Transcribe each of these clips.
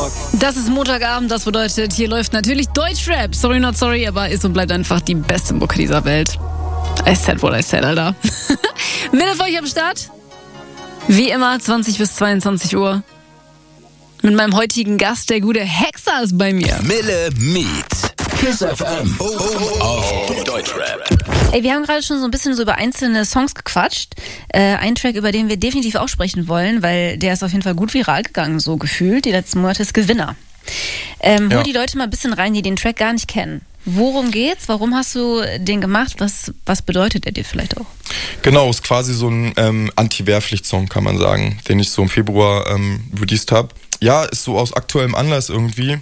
Das ist Montagabend, das bedeutet, hier läuft natürlich Deutschrap. Sorry not sorry, aber ist und bleibt einfach die beste Mucke dieser Welt. I said what I said, Alter. Mille für euch am Start. Wie immer 20 bis 22 Uhr. Mit meinem heutigen Gast, der gute Hexer, ist bei mir. Mille Meet. KISS FM. Auf Deutschrap. Ey, wir haben gerade schon so ein bisschen so über einzelne Songs gequatscht. Ein Track, über den wir definitiv auch sprechen wollen, weil der ist auf jeden Fall gut viral gegangen, so gefühlt. Die letzten Monate ist Gewinner. Hol die Leute mal ein bisschen rein, die den Track gar nicht kennen. Worum geht's? Warum hast du den gemacht? Was bedeutet er dir vielleicht auch? Genau, ist quasi so ein Anti-Wehrpflicht-Song, kann man sagen, den ich so im Februar released habe. Ja, ist so aus aktuellem Anlass irgendwie.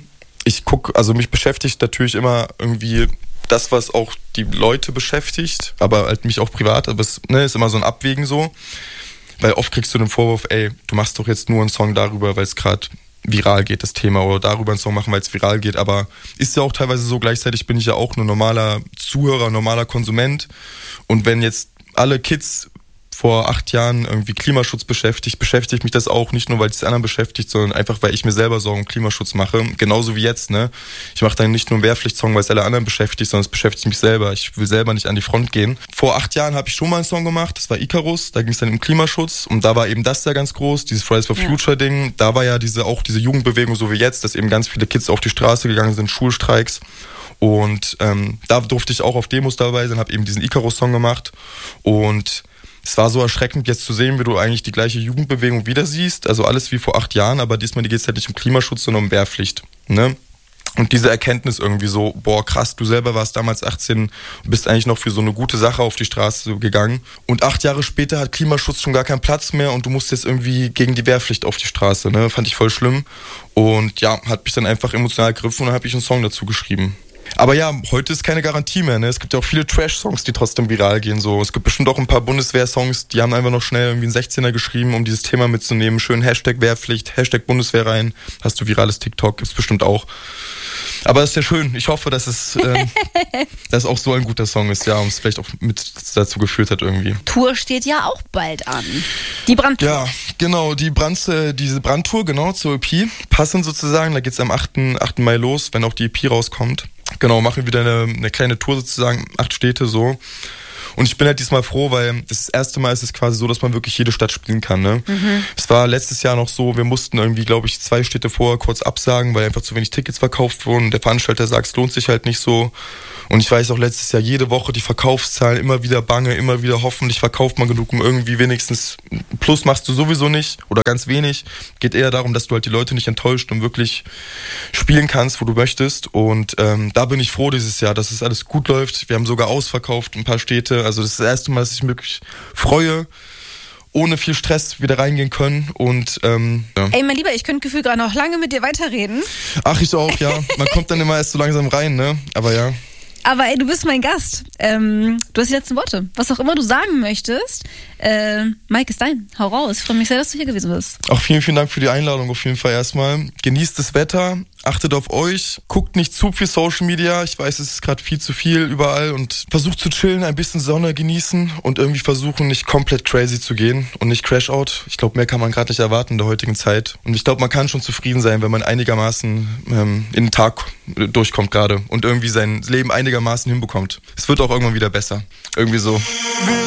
Mich beschäftigt natürlich immer irgendwie das, was auch die Leute beschäftigt, aber halt mich auch privat. Aber es ist immer so ein Abwägen so. Weil oft kriegst du den Vorwurf, ey, du machst doch jetzt nur einen Song darüber, weil es gerade viral geht, das Thema, oder darüber einen Song machen, weil es viral geht. Aber ist ja auch teilweise so, gleichzeitig bin ich ja auch nur normaler Zuhörer, normaler Konsument. Und wenn jetzt alle Kids vor 8 Jahren irgendwie Klimaschutz beschäftigt mich das auch nicht nur, weil es die anderen beschäftigt, sondern einfach, weil ich mir selber Sorgen um Klimaschutz mache. Genauso wie jetzt, ne? Ich mache dann nicht nur einen Wehrpflichtsong, weil es alle anderen beschäftigt, sondern es beschäftigt mich selber. Ich will selber nicht an die Front gehen. Vor 8 Jahren habe ich schon mal einen Song gemacht, das war Icarus, da ging es dann um Klimaschutz und da war eben das ja ganz groß, dieses Fridays for Future Ding. Da war ja diese Jugendbewegung so wie jetzt, dass eben ganz viele Kids auf die Straße gegangen sind, Schulstreiks. Und da durfte ich auch auf Demos dabei sein, habe eben diesen Icarus-Song gemacht und es war so erschreckend jetzt zu sehen, wie du eigentlich die gleiche Jugendbewegung wieder siehst, also alles wie vor 8 Jahren, aber diesmal geht es halt nicht um Klimaschutz, sondern um Wehrpflicht, ne? Und diese Erkenntnis irgendwie so, boah krass, du selber warst damals 18 und bist eigentlich noch für so eine gute Sache auf die Straße gegangen und 8 Jahre später hat Klimaschutz schon gar keinen Platz mehr und du musst jetzt irgendwie gegen die Wehrpflicht auf die Straße, ne? Fand ich voll schlimm und ja, hat mich dann einfach emotional ergriffen und dann habe ich einen Song dazu geschrieben. Aber ja, heute ist keine Garantie mehr, ne? Es gibt ja auch viele Trash-Songs, die trotzdem viral gehen, so. Es gibt bestimmt auch ein paar Bundeswehr-Songs, die haben einfach noch schnell irgendwie einen 16er geschrieben, um dieses Thema mitzunehmen. Schön Hashtag Wehrpflicht, Hashtag Bundeswehr rein. Hast du virales TikTok, gibt's bestimmt auch. Aber es ist ja schön. Ich hoffe, dass es dass auch so ein guter Song ist, ja, und es vielleicht auch mit dazu geführt hat irgendwie. Tour steht ja auch bald an. Die Brandtour. Ja, genau, diese Brandtour, genau, zur EP. Passend sozusagen, da geht's am 8. Mai los, wenn auch die EP rauskommt. Genau, machen wieder eine kleine Tour sozusagen, 8 Städte so. Und ich bin halt diesmal froh, weil das erste Mal ist es quasi so, dass man wirklich jede Stadt spielen kann, ne? Es war letztes Jahr noch so, wir mussten irgendwie, glaube ich, 2 Städte vorher kurz absagen, weil einfach zu wenig Tickets verkauft wurden. Der Veranstalter sagt, es lohnt sich halt nicht so. Und ich weiß auch letztes Jahr jede Woche die Verkaufszahlen, immer wieder bange, immer wieder hoffentlich verkauft man genug, um irgendwie wenigstens, Plus machst du sowieso nicht oder ganz wenig. Geht eher darum, dass du halt die Leute nicht enttäuscht und wirklich spielen kannst, wo du möchtest. Und da bin ich froh dieses Jahr, dass es alles gut läuft. Wir haben sogar ausverkauft ein paar Städte. Also das ist das erste Mal, dass ich mich wirklich freue, ohne viel Stress wieder reingehen können und ja. Ey, mein Lieber, ich könnte gefühlt gerade noch lange mit dir weiterreden. Ach, ich auch, ja. Man kommt dann immer erst so langsam rein, ne? Aber ja. Aber ey, du bist mein Gast. Du hast die letzten Worte. Was auch immer du sagen möchtest. Mike ist dein. Hau raus. Ich freue mich sehr, dass du hier gewesen bist. Auch vielen, vielen Dank für die Einladung auf jeden Fall erstmal. Genießt das Wetter, achtet auf euch, guckt nicht zu viel Social Media. Ich weiß, es ist gerade viel zu viel überall und versucht zu chillen, ein bisschen Sonne genießen und irgendwie versuchen, nicht komplett crazy zu gehen und nicht Crash Out. Ich glaube, mehr kann man gerade nicht erwarten in der heutigen Zeit. Und ich glaube, man kann schon zufrieden sein, wenn man einigermaßen in den Tag durchkommt gerade und irgendwie sein Leben einigermaßen hinbekommt. Es wird auch irgendwann wieder besser. Irgendwie so.